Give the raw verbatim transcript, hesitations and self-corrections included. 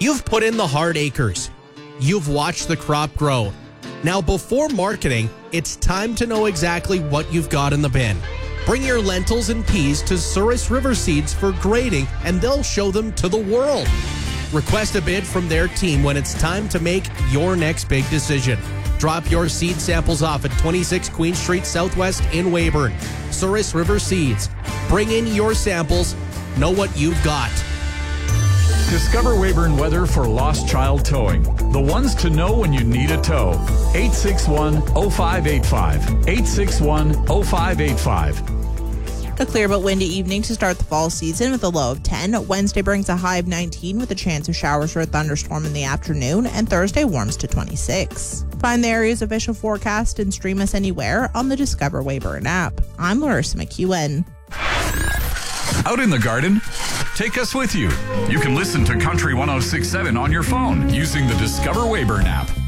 You've put in the hard acres. You've watched the crop grow. Now, before marketing, it's time to know exactly what you've got in the bin. Bring your lentils and peas to Souris River Seeds for grading, and they'll show them to the world. Request a bid from their team when it's time to make your next big decision. Drop your seed samples off at twenty-six Queen Street Southwest in Weyburn. Souris River Seeds. Bring in your samples. Know what you've got. Discover Weyburn weather for lost child towing. The ones to know when you need a tow. eight six one, oh five eight five. eight six one, oh five eight five. A clear but windy evening to start the fall season with a low of ten. Wednesday brings a high of nineteen with a chance of showers or a thunderstorm in the afternoon, and Thursday warms to twenty-six. Find the area's official forecast and stream us anywhere on the Discover Weyburn app. I'm Larissa McEwen. Out in the garden? Take us with you. You can listen to Country one oh six point seven on your phone using the Discover Weyburn app.